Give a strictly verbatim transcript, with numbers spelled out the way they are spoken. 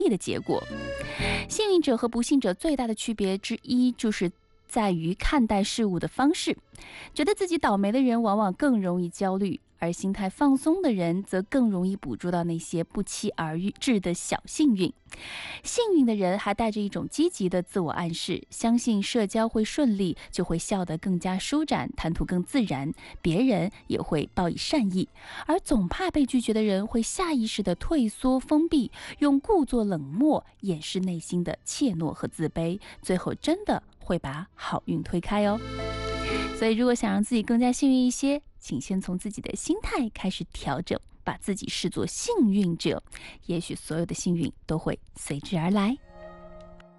的结果。幸运者和不幸者最大的区别之一就是在于看待事物的方式。觉得自己倒霉的人往往更容易焦虑，而心态放松的人则更容易捕捉到那些不期而至的小幸运。幸运的人还带着一种积极的自我暗示，相信社交会顺利，就会笑得更加舒展，谈吐更自然，别人也会报以善意。而总怕被拒绝的人会下意识地退缩封闭，用故作冷漠掩饰内心的怯懦和自卑，最后真的会把好运推开哦。所以如果想让自己更加幸运一些，请先从自己的心态开始调整，把自己视作幸运者，也许所有的幸运都会随之而来。